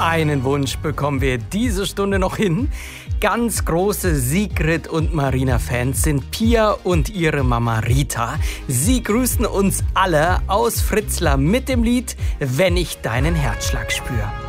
Einen Wunsch bekommen wir diese Stunde noch hin. Ganz große Sigrid und Marina-Fans sind Pia und ihre Mama Rita. Sie grüßen uns alle aus Fritzlar mit dem Lied »Wenn ich deinen Herzschlag spür«.